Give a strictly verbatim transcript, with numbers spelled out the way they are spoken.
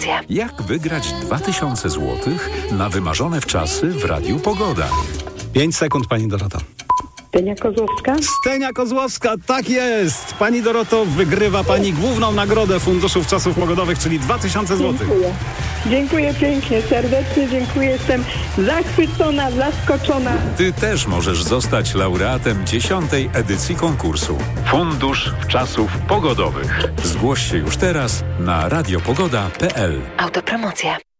Autopromocje. Jak wygrać dwa tysiące złotych na wymarzone wczasy w Radiu Pogoda? Pięć sekund, pani Dorota. Stenia Kozłowska? Stenia Kozłowska, tak jest! Pani Doroto, wygrywa pani główną nagrodę Funduszu Wczasów Pogodowych, czyli dwa tysiące złotych. Dziękuję. Dziękuję pięknie, serdecznie dziękuję. Jestem zachwycona, zaskoczona. Ty też możesz zostać laureatem dziesiątej edycji konkursu Fundusz Wczasów Pogodowych. Zgłoś się już teraz na radiopogoda kropka p l. Autopromocje.